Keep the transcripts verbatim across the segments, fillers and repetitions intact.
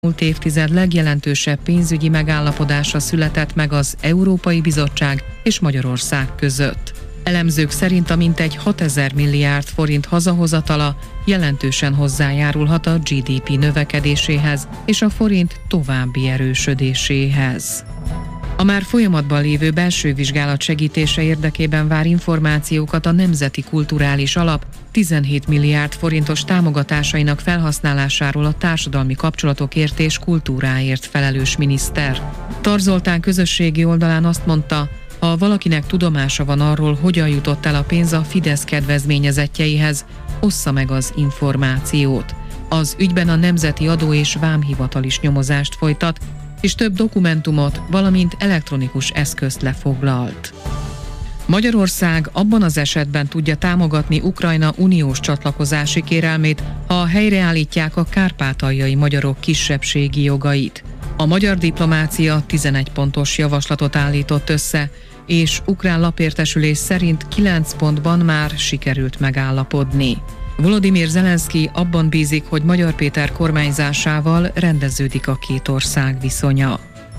Múlt évtized legjelentősebb pénzügyi megállapodása született meg az Európai Bizottság és Magyarország között. Elemzők szerint a mintegy hatezer milliárd forint hazahozatala jelentősen hozzájárulhat a gé dé pé növekedéséhez és a forint további erősödéséhez. A már folyamatban lévő belső vizsgálat segítése érdekében vár információkat a Nemzeti Kulturális Alap tizenhét milliárd forintos támogatásainak felhasználásáról a társadalmi kapcsolatokért és kultúráért felelős miniszter. Tarz Zoltán közösségi oldalán azt mondta, ha valakinek tudomása van arról, hogyan jutott el a pénz a Fidesz kedvezményezettjeihez, ossza meg az információt. Az ügyben a Nemzeti Adó és Vámhivatal is nyomozást folytat, és több dokumentumot, valamint elektronikus eszközt lefoglalt. Magyarország abban az esetben tudja támogatni Ukrajna uniós csatlakozási kérelmét, ha helyreállítják a kárpátaljai magyarok kisebbségi jogait. A magyar diplomácia tizenegy pontos javaslatot állított össze, és ukrán lapértesülés szerint kilenc pontban már sikerült megállapodni. Volodymyr Zelenszky abban bízik, hogy Magyar Péter kormányzásával rendeződik a két ország viszonya.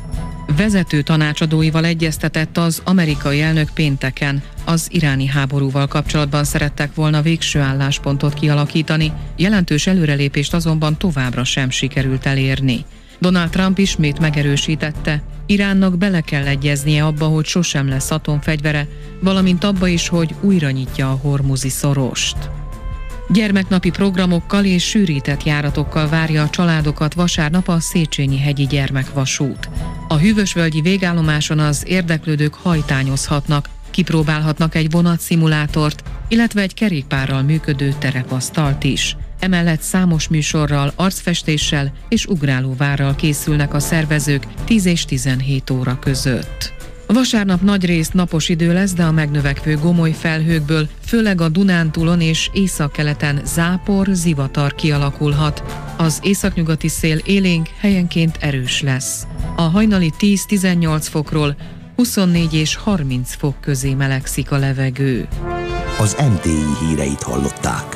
Vezető tanácsadóival egyeztetett az amerikai elnök pénteken. Az iráni háborúval kapcsolatban szerettek volna végső álláspontot kialakítani, jelentős előrelépést azonban továbbra sem sikerült elérni. Donald Trump ismét megerősítette, Iránnak bele kell egyeznie abba, hogy sosem lesz atomfegyvere, valamint abba is, hogy újra nyitja a hormuzi szorost. Gyermeknapi programokkal és sűrített járatokkal várja a családokat vasárnap a Széchenyi-hegyi gyermekvasút. A hűvösvölgyi végállomáson az érdeklődők hajtányozhatnak, kipróbálhatnak egy vonatszimulátort, illetve egy kerékpárral működő terepasztalt is. Emellett számos műsorral, arcfestéssel és ugrálóvárral készülnek a szervezők tíz és tizenhét óra között. Vasárnap nagyrészt napos idő lesz, de a megnövekvő gomoly felhőkből, főleg a Dunántúlon és északkeleten zápor, zivatar kialakulhat. Az északnyugati szél élénk, helyenként erős lesz. A hajnali tíz-tizennyolc fokról huszonnégy és harminc fok közé melegszik a levegő. Az em té i híreit hallották.